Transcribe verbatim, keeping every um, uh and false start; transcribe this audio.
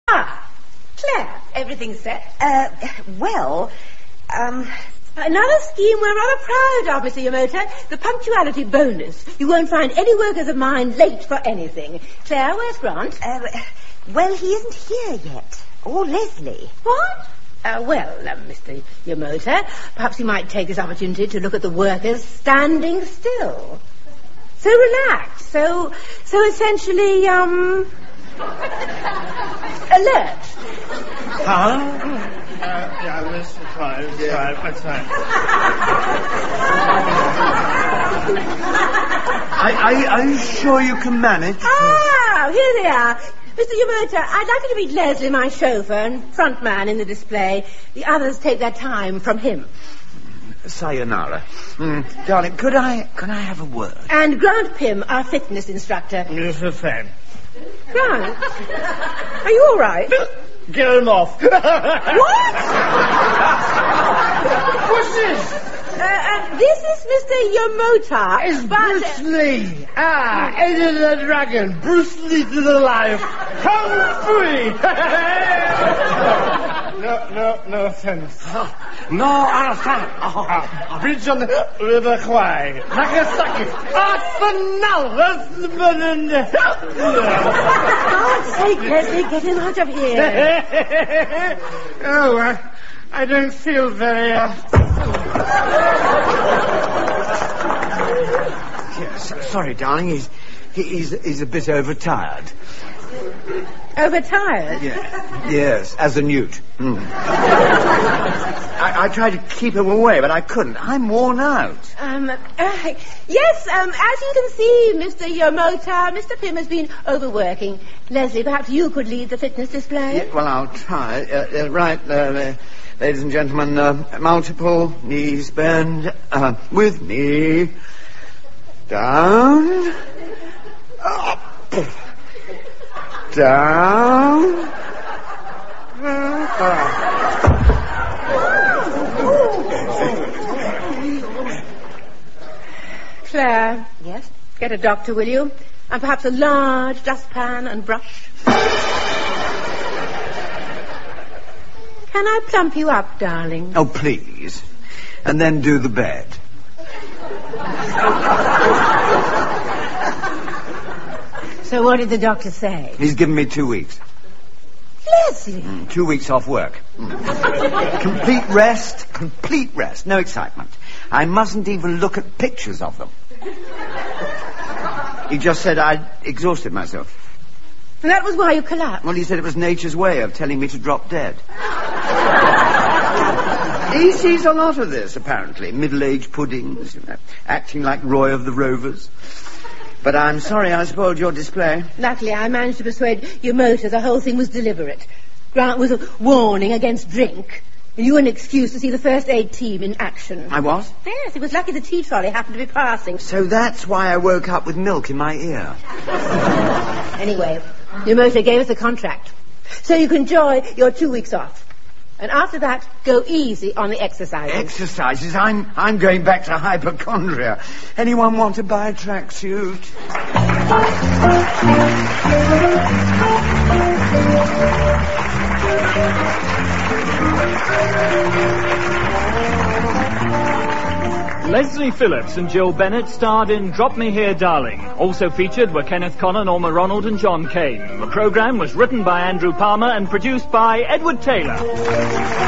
Ah, Claire, everything's set. Uh, well, um... Another scheme we're rather proud of, Mister Yamota. The punctuality bonus. You won't find any workers of mine late for anything. Claire, where's Grant? Uh, well, he isn't here yet. Or Leslie. What? Uh, well, um, Mister Yamota, perhaps you might take this opportunity to look at the workers standing still. So relaxed, so, so essentially, um... alert. Huh? Uh, yeah, that's fine, that's yeah. fine, that's fine. are, are, are you sure you can manage? Ah, here they are. Mister Yamota, I'd like you to meet Leslie, my chauffeur and front man in the display. The others take their time from him. Sayonara. Mm, darling, could I, could I have a word? And Grant Pym, our fitness instructor. Yes, a fan. Grant, are you all right? Get him off. What? What's this? Uh, uh, this is Mister Yamota. It's but, Bruce Lee. Ah, Enter the Dragon. Bruce Lee to the life. Kung Fu. no, no, no offense. No offense. Oh. Bridge on the River Kwai. Nagasaki. Arsenal. That's the button. For God's sake, Leslie, get him out of here. oh, uh, I don't feel very... Uh... yes, sorry, darling. He's, he, he's, he's a bit overtired. Overtired? Yeah. Yes, as a newt. Mm. I, I tried to keep him away, but I couldn't. I'm worn out. Um, uh, yes, um, as you can see, Mister Yamota, Mister Pym has been overworking. Leslie, perhaps you could lead the fitness display? Yeah, well, I'll try. Uh, uh, right, uh, uh, ladies and gentlemen, uh, multiple knees bend uh, with me. Down. Up. Down. Uh, Claire. Yes? Get a doctor, will you? And perhaps a large dustpan and brush. Can I plump you up, darling? Oh, please. And then do the bed. So what did the doctor say? He's given me two weeks. Leslie! Mm, two weeks off work. Mm. Complete rest, complete rest, no excitement. I mustn't even look at pictures of them. He just said I'd exhausted myself. And that was why you collapsed? Well, he said it was nature's way of telling me to drop dead. He sees a lot of this, apparently. Middle-aged puddings, you know, acting like Roy of the Rovers. But I'm sorry I spoiled your display. Luckily, I managed to persuade Yamota the whole thing was deliberate. Grant was a warning against drink, and you an excuse to see the first aid team in action. I was? Yes, it was lucky the tea trolley happened to be passing. So that's why I woke up with milk in my ear. Anyway, Yamota gave us a contract, so you can enjoy your two weeks off. And after that, go easy on the exercises. Exercises? I'm I'm going back to hypochondria. Anyone want to buy a tracksuit? Leslie Phillips and Jill Bennett starred in Drop Me Here, Darling. Also featured were Kenneth Connor, Norma Ronald and John Kane. The programme was written by Andrew Palmer and produced by Edward Taylor.